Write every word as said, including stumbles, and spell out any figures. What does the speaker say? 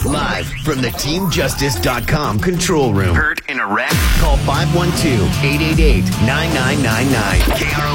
Live from the team justice dot com control room. Hurt in a wreck? Call five one two, eight eight eight, nine nine nine nine. K R